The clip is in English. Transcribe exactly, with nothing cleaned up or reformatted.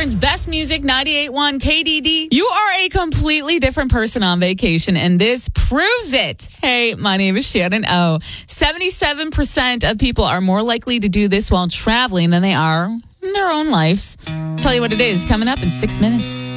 Akron's best music, ninety-eight point one K D D. You are a completely different person on vacation, and this proves it. Hey, my name is Shannon O. seventy-seven percent of people are more likely to do this while traveling than they are in their own lives. I'll tell you what it is coming up in six minutes.